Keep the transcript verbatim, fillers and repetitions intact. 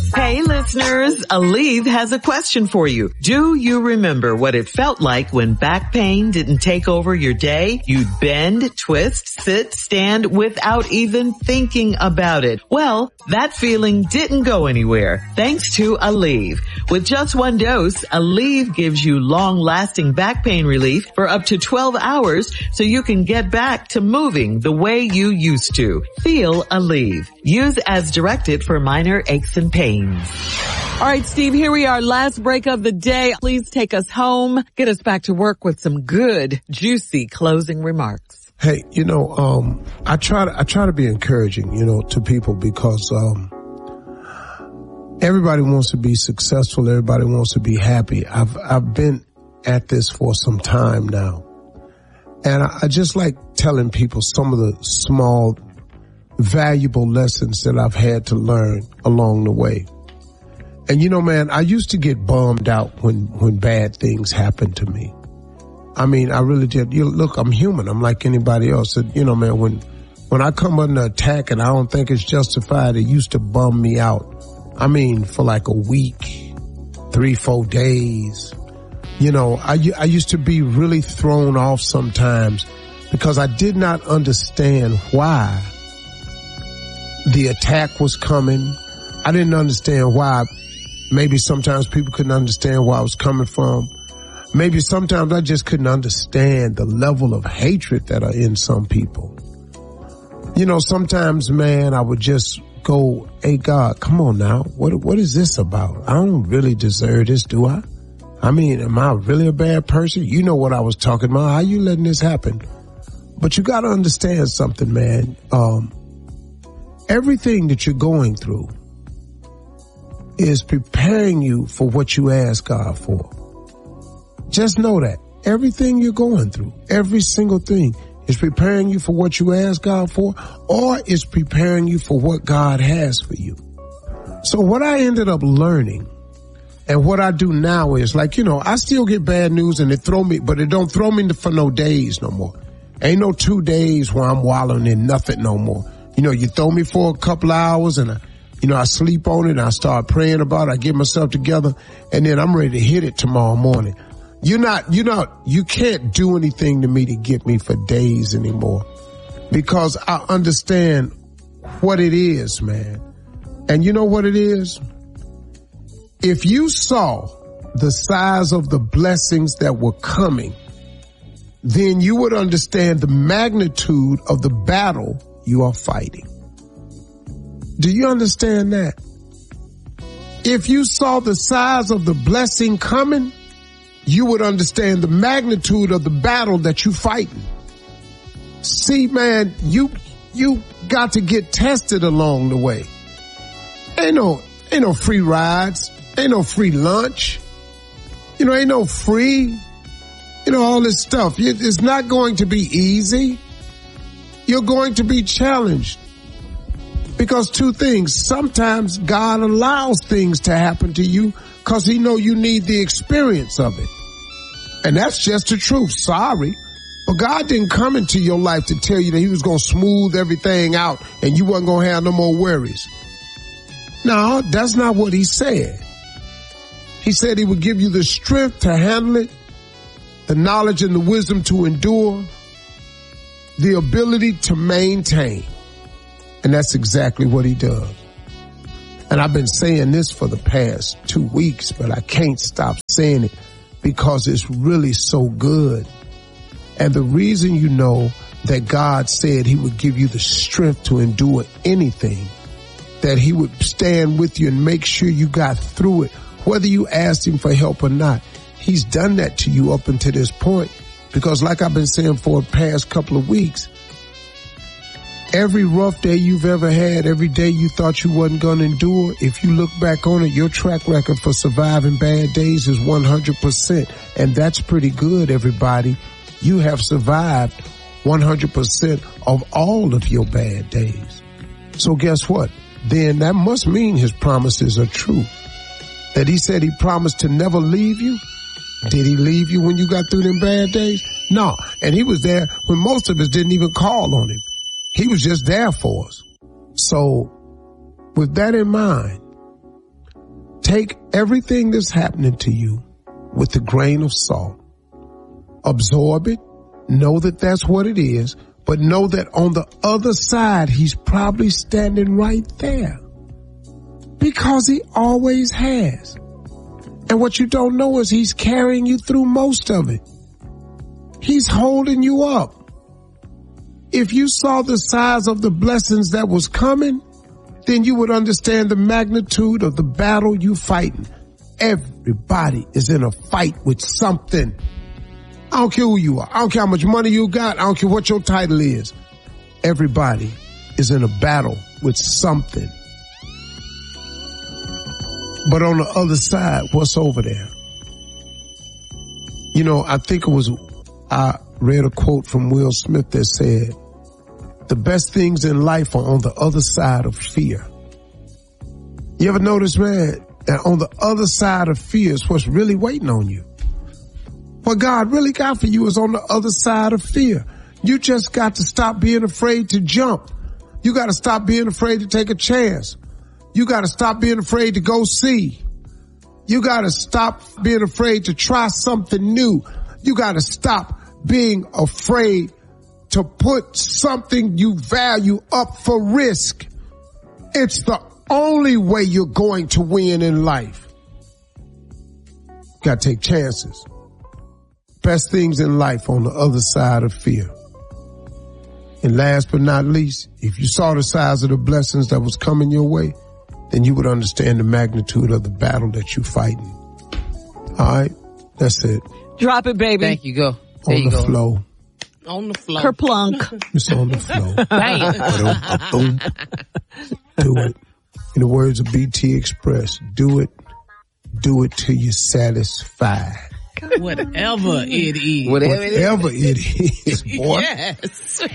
Hey listeners, Aleve has a question for you. Do you remember what it felt like when back pain didn't take over your day? You'd bend, twist, sit, stand without even thinking about it. Well, that feeling didn't go anywhere thanks to Aleve. With just one dose, Aleve gives you long-lasting back pain relief for up to twelve hours so you can get back to moving the way you used to. Feel Aleve. Use as directed for minor aches and pains. All right, Steve, here we are. Last break of the day. Please take us home. Get us back to work with some good, juicy closing remarks. Hey, you know, um, I try to, I try to be encouraging, you know, to people because, um, everybody wants to be successful. Everybody wants to be happy. I've, I've been at this for some time now. And I, I just like telling people some of the small, valuable lessons that I've had to learn along the way. And you know, man, I used to get bummed out when, when bad things happened to me. I mean, I really did. You look, I'm human. I'm like anybody else. And, you know, man, when, when I come under attack and I don't think it's justified, it used to bum me out. I mean, for like a week, three, four days. You know, I, I used to be really thrown off sometimes because I did not understand why the attack was coming. I didn't understand why. Maybe sometimes people couldn't understand where I was coming from. Maybe sometimes I just couldn't understand the level of hatred that are in some people. You know, sometimes, man, I would just go, hey, God, come on now. What, what is this about? I don't really deserve this, do I? I mean, am I really a bad person? You know what I was talking about. How you letting this happen? But you got to understand something, man. Um, everything that you're going through is preparing you for what you ask God for. Just know that everything you're going through, every single thing is preparing you for what you ask God for, or is preparing you for what God has for you. So what I ended up learning and what I do now is like, you know, I still get bad news and it throw me, but it don't throw me for no days no more. Ain't no two days where I'm wallowing in nothing no more. You know, you throw me for a couple of hours and I, You know, I sleep on it and I start praying about it. I get myself together and then I'm ready to hit it tomorrow morning. You're not, you're not, you can't do anything to me to get me for days anymore because I understand what it is, man. And you know what it is? If you saw the size of the blessings that were coming, then you would understand the magnitude of the battle you are fighting. Do you understand that? If you saw the size of the blessing coming, you would understand the magnitude of the battle that you're fighting. See, man, you, you got to get tested along the way. Ain't no, ain't no free rides. Ain't no free lunch. You know, ain't no free, you know, all this stuff. It's not going to be easy. You're going to be challenged. Because two things, sometimes God allows things to happen to you because he know you need the experience of it. And that's just the truth. Sorry. But God didn't come into your life to tell you that he was going to smooth everything out and you wasn't going to have no more worries. No, that's not what he said. He said he would give you the strength to handle it, the knowledge and the wisdom to endure, the ability to maintain. And that's exactly what he does. And I've been saying this for the past two weeks, but I can't stop saying it because it's really so good. And the reason you know that God said he would give you the strength to endure anything, that he would stand with you and make sure you got through it, whether you asked him for help or not. He's done that to you up until this point. Because like I've been saying for the past couple of weeks, every rough day you've ever had, every day you thought you wasn't going to endure, if you look back on it, your track record for surviving bad days is one hundred percent. And that's pretty good, everybody. You have survived one hundred percent of all of your bad days. So guess what? Then that must mean his promises are true. That he said he promised to never leave you. Did he leave you when you got through them bad days? No. And he was there when most of us didn't even call on him. He was just there for us. So with that in mind, take everything that's happening to you with a grain of salt. Absorb it. Know that that's what it is. But know that on the other side, he's probably standing right there. Because he always has. And what you don't know is he's carrying you through most of it. He's holding you up. If you saw the size of the blessings that was coming, then you would understand the magnitude of the battle you fighting. Everybody is in a fight with something. I don't care who you are. I don't care how much money you got. I don't care what your title is. Everybody is in a battle with something. But on the other side, what's over there? You know, I think it was, I read a quote from Will Smith that said, the best things in life are on the other side of fear. You ever notice, man, that on the other side of fear is what's really waiting on you? What God really got for you is on the other side of fear. You just got to stop being afraid to jump. You got to stop being afraid to take a chance. You got to stop being afraid to go see. You got to stop being afraid to try something new. You got to stop being afraid to put something you value up for risk. It's the only way you're going to win in life. Got to take chances. Best things in life on the other side of fear. And last but not least, if you saw the size of the blessings that was coming your way, then you would understand the magnitude of the battle that you're fighting. All right? That's it. Drop it, baby. Thank you. Go. There on you the go. flow. On the floor. Kerplunk. It's on the flow. Bam. Do it. In the words of B T Express, do it. Do it till you're satisfied. Whatever it is. Whatever it is, boy. Yes.